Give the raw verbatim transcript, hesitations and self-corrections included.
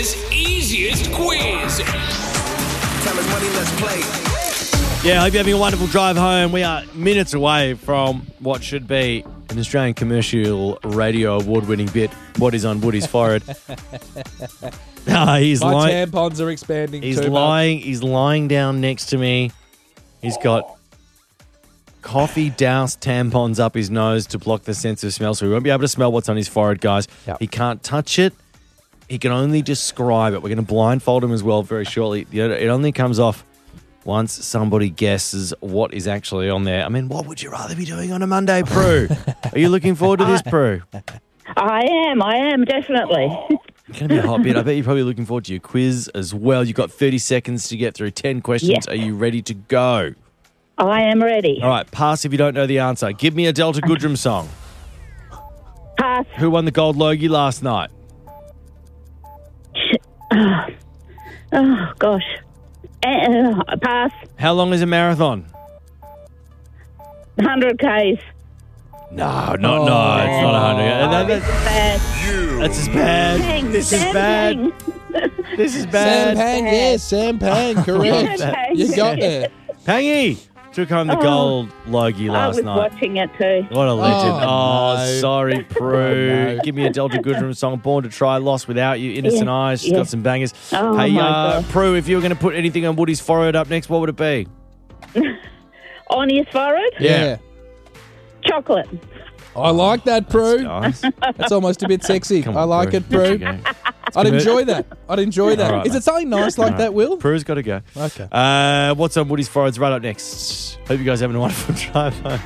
Australia's easiest quiz. Time is money, let's play. Yeah, I hope you're having a wonderful drive home. We are minutes away from what should be an Australian commercial radio award-winning bit, What is on Woody's forehead. Ah, he's My lying. tampons are expanding He's too lying. He's lying down next to me. He's got coffee doused tampons up his nose to block the sense of smell, so he won't be able to smell what's on his forehead, guys. Yep. He can't touch it. He can only describe it. We're going to blindfold him as well very shortly. It only comes off once somebody guesses what is actually on there. I mean, what would you rather be doing on a Monday, Prue? Are you looking forward to this, Prue? I am, I am, definitely. It's going to be a hot bit. I bet you're probably looking forward to your quiz as well. You've got thirty seconds to get through ten questions. Yes. Are you ready to go? I am ready. All right, pass if you don't know the answer. Give me a Delta Goodrum song. Pass. Who won the Gold Logie last night? Oh, gosh. Uh, pass. How long is a marathon? one hundred Ks. No, not no. It's not one hundred. Oh, That- this is that- bad. That's as bad. Dang, This is Sam bad. Pang. This is Sam bad. Pang, yes, Sam Pang, correct. Okay. You got there. Pangy took home the Oh. Gold Logie I last was night. watching it too. What a legend. Oh, no. sorry, Prue. Oh, no. Give me a Delta Goodrum song. Born to Try, Lost Without You, Innocent Yeah, Eyes. She's yeah. got some bangers. Oh, hey, my uh, God. Prue, if you were going to put anything on Woody's forehead up next, what would it be? On his forehead? Yeah. Chocolate. I like that, Prue. Nice. That's almost a bit sexy. Come I on, like Prue. it, Prue. Okay. I'd commer- enjoy that. I'd enjoy that. All right, Is mate. it something nice like All that, right. Will? Prue's got to go. Okay. Uh, what's on Woody's forehead's right up next? Hope you guys are having a wonderful drive home.